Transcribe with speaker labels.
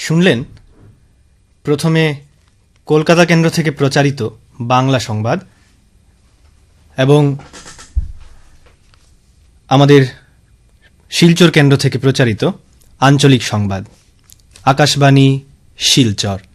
Speaker 1: শুনলেন প্রথমে কলকাতা কেন্দ্র থেকে প্রচারিত বাংলা সংবাদ এবং আমাদের শিলচর কেন্দ্র থেকে প্রচারিত আঞ্চলিক সংবাদ। আকাশবাণী শিলচর।